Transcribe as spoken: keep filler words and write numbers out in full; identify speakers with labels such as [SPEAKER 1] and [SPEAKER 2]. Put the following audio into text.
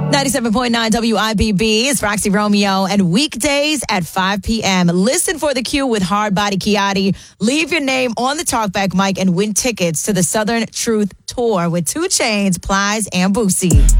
[SPEAKER 1] ninety-seven point nine W I B B is Roxy Romeo, and weekdays at five p.m. Listen for the Q with Hard Body Kiati. Leave your name on the talkback mic and win tickets to the Southern Truth Tour with two Chainz, Plies, and Boosie.